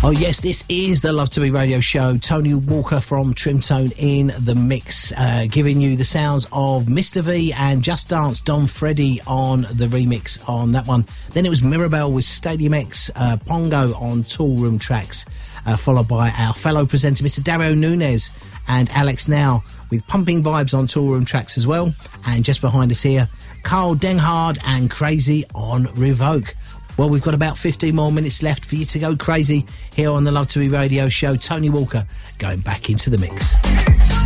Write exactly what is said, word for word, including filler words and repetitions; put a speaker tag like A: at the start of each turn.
A: Oh yes, this is the Love to Be Radio Show. Tony Walker from Trimtone in the mix, uh, giving you the sounds of Mister V and Just Dance, Don Freddy on the remix on that one. Then it was Mirabelle with Stadium X, uh, Pongo on Tool Room Tracks, uh, followed by our fellow presenter Mister Dario Nunez and Alex Now with Pumping Vibes on Tool Room Tracks as well. And just behind us here, Carl Denhard and Crazy on Revoke. Well, we've got about fifteen more minutes left for you to go crazy here on the Love to Be Radio Show. Tony Walker going back into the mix.